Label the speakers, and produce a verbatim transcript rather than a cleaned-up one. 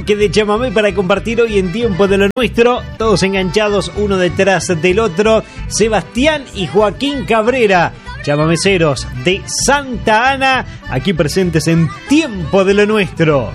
Speaker 1: bloque de chamamé para compartir hoy en Tiempo de lo Nuestro. Todos enganchados uno detrás del otro. Sebastián y Joaquín Cabrera, chamameceros de Santa Ana, aquí presentes en Tiempo de lo Nuestro.